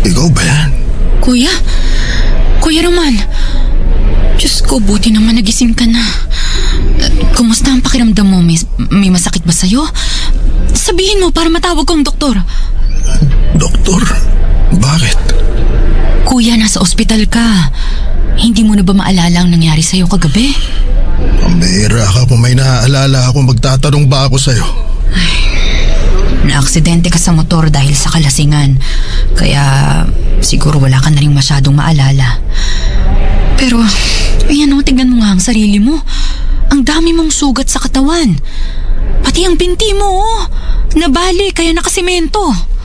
Ikaw ba yan? Kuya? Kuya Roman? Diyos ko, buti naman nagising ka na. Kumusta ang pakiramdam mo? May masakit ba sa'yo? Sabihin mo para matawag ko ang doktor. Doktor? Bakit? Kuya, nasa ospital ka. Hindi mo na ba maalala ang nangyari sa'yo kagabi? Ang bihira ka kung may naaalala ako. Magtatanong ba ako sa'yo? Naaksidente ka sa motor dahil sa kalasingan. Kaya siguro wala ka na rin masyadong maalala. Pero, ayan o, tingnan mo nga ang sarili mo. Ang dami mong sugat sa katawan. Pati ang binti mo, oh. Nabali, kaya nakasemento.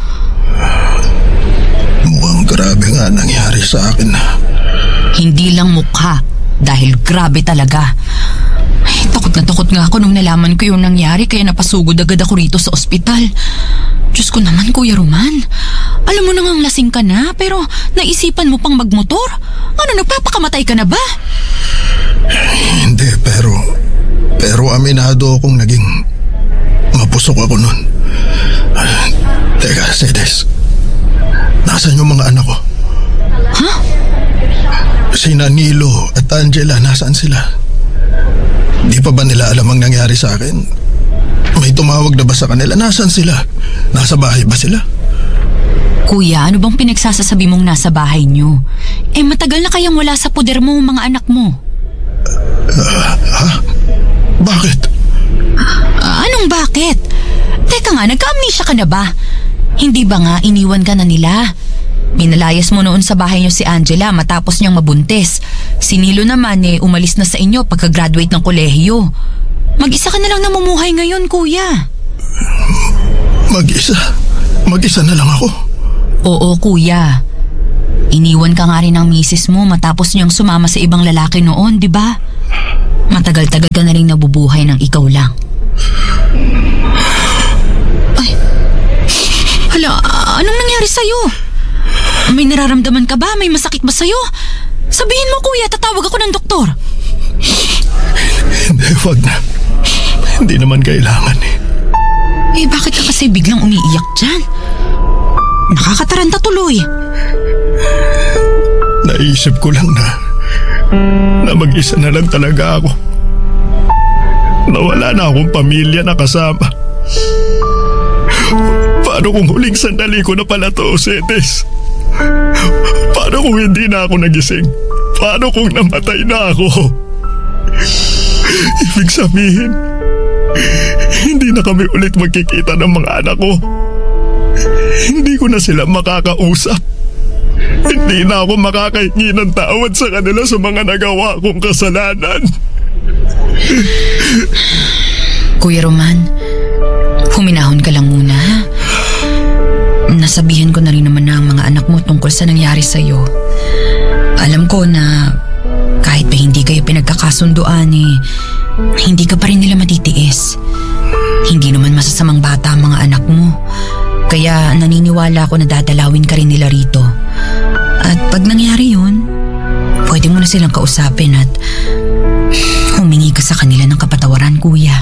Mukhang grabe nga nangyari sa akin. Hindi lang mukha, dahil grabe talaga. Ay, takot nga ako nung nalaman ko yung nangyari, kaya napasugod agad ako rito sa ospital. Diyos ko naman, Kuya Roman. Alam mo nang lasing ka na, pero naisipan mo pang magmotor? Ano, nagpapakamatay ka na ba? Hindi, pero aminado akong naging mapusok ako nun. Teka, Cedes. Nasaan yung mga anak ko? Ha? Sina Nilo at Angela, nasaan sila? Di pa ba nila alam ang nangyari sa akin? May tumawag na ba sa kanila? Nasaan sila? Nasa bahay ba sila? Kuya, ano bang pinagsasasabi mong nasa bahay niyo? Matagal na kayang wala sa poder mo ang mga anak mo. Ha? Bakit? Anong bakit? Teka nga, nagka-amnesia ka na ba? Hindi ba nga iniwan ka na nila? Minalayas mo noon sa bahay niyo si Angela matapos niyang mabuntis. Si Nilo naman umalis na sa inyo pagka-graduate ng kolehiyo. Mag-isa ka na lang namumuhay ngayon, kuya. Mag-isa? Mag-isa na lang ako? Oo, kuya. Iniwan ka nga rin ng misis mo matapos niyang sumama sa ibang lalaki noon, di ba? Matagal-tagal ka na rin nabubuhay ng ikaw lang. Ay, hala, anong nangyari sa'yo? May nararamdaman ka ba? May masakit ba sa'yo? Sabihin mo, kuya, tatawag ako ng doktor. Hindi, wag na. Hindi naman kailangan Bakit ka kasi biglang umiiyak dyan? Nakakataranta tuloy. Naisip ko lang na mag-isa na lang talaga ako. Nawala na akong pamilya na kasama. Paano kung huling sandali ko na pala to, Cetes? Paano kung hindi na ako nagising? Paano kung namatay na ako? Ibig sabihin, hindi na kami ulit magkikita ng mga anak ko. Hindi ko na sila makakausap. Hindi na ako makakahingi ng tawad sa kanila sa mga nagawa kong kasalanan. Kuya Roman, huminahon ka lang muna, ha? Nasabihan ko na rin naman na ang mga anak mo tungkol sa nangyari sa'yo. Alam ko na kahit pa hindi kayo pinagkakasunduan hindi ka pa rin nila matitiis. Hindi naman masasamang bata ang mga anak mo. Kaya naniniwala ako na dadalawin ka rin nila rito. At pag nangyari yun, pwede mo na silang kausapin at humingi ka sa kanila ng kapatawaran, kuya.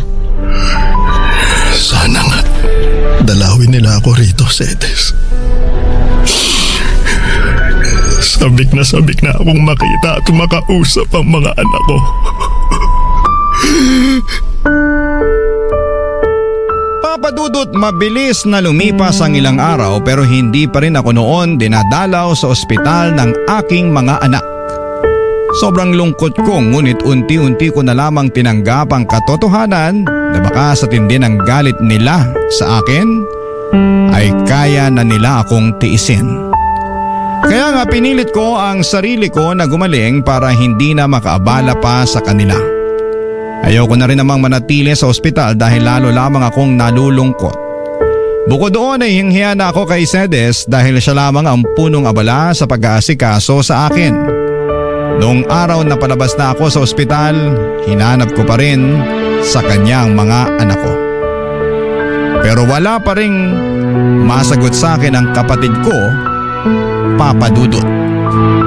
Sana nga dalawin nila ako rito, Cetes. Sabik na akong makita at makausap ang mga anak ko. Papadudot, mabilis na lumipas ang ilang araw pero hindi pa rin ako noon dinadalaw sa ospital ng aking mga anak. Sobrang lungkot ko, ngunit unti-unti ko na lamang tinanggap ang katotohanan na baka sa tindi ng galit nila sa akin ay kaya na nila akong tiisin. Kaya nga pinilit ko ang sarili ko na gumaling para hindi na makaabala pa sa kanila. Ayoko na rin namang manatili sa ospital dahil lalo lamang akong nalulungkot. Bukod doon ay hinghiya na ako kay Cedes dahil siya lamang ang punong abala sa pag-aasikaso sa akin. Noong araw na palabas na ako sa ospital, hinanap ko pa rin sa kanyang mga anak ko. Pero wala pa ring masagot sa akin ang kapatid ko, Papa Dudut.